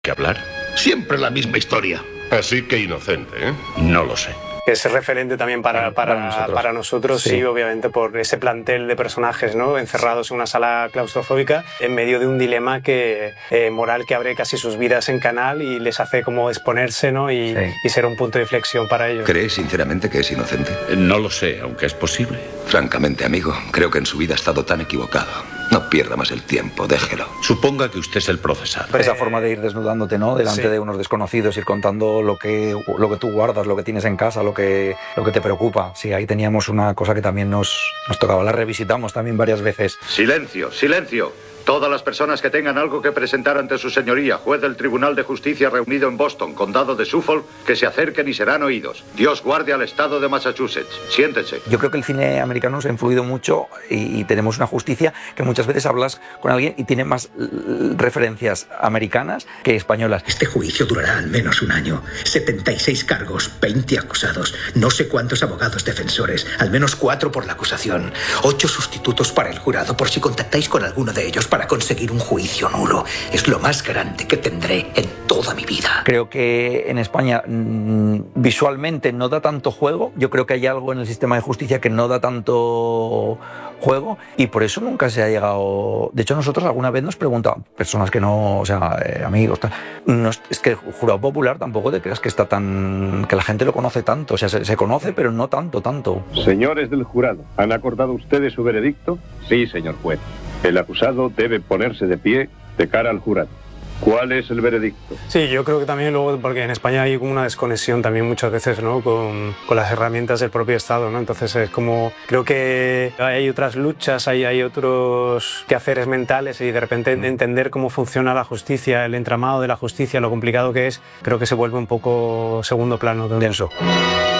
¿Que hablar? Siempre la misma historia. Así que inocente, ¿eh? No lo sé. Es referente también para nosotros, sí, obviamente, por ese plantel de personajes, ¿no? Encerrados en una sala claustrofóbica, en medio de un dilema moral que abre casi sus vidas en canal y les hace como exponerse, ¿no? Y ser un punto de inflexión para ellos. ¿Crees sinceramente que es inocente? No lo sé, aunque es posible. Francamente, amigo, creo que en su vida ha estado tan equivocado. No pierda más el tiempo, déjelo. Suponga que usted es el procesado. Esa forma de ir desnudándote, ¿no? Delante de unos desconocidos, ir contando lo que tú guardas, lo que tienes en casa, lo que te preocupa. Sí, ahí teníamos una cosa que también nos tocaba. La revisitamos también varias veces. Silencio, silencio. Todas las personas que tengan algo que presentar ante su señoría, juez del Tribunal de Justicia reunido en Boston, condado de Suffolk, que se acerquen y serán oídos. Dios guarde al estado de Massachusetts. Siéntense. Yo creo que el cine americano nos ha influido mucho y tenemos una justicia que muchas veces hablas con alguien y tiene más referencias americanas que españolas. Este juicio durará al menos un año. 76 cargos, 20 acusados, no sé cuántos abogados defensores, al menos 4 por la acusación, 8 sustitutos para el jurado por si contactáis con alguno de ellos para conseguir un juicio nulo. Es lo más grande que tendré en toda mi vida. Creo que en España visualmente no da tanto juego. Yo creo que hay algo en el sistema de justicia que no da tanto juego y por eso nunca se ha llegado... De hecho, nosotros alguna vez nos preguntaban, personas que no, o sea, amigos, es que el jurado popular tampoco te creas que está tan... que la gente lo conoce tanto. O sea, se conoce, pero no tanto. Señores del jurado, ¿han acordado ustedes su veredicto? Sí, señor juez. El acusado debe ponerse de pie de cara al jurado. ¿Cuál es el veredicto? Sí, yo creo que también luego, porque en España hay como una desconexión también muchas veces, ¿no? con las herramientas del propio Estado, ¿no? Entonces es como, creo que hay otras luchas, hay otros quehaceres mentales y de repente entender cómo funciona la justicia, el entramado de la justicia, lo complicado que es, creo que se vuelve un poco segundo plano. Denso.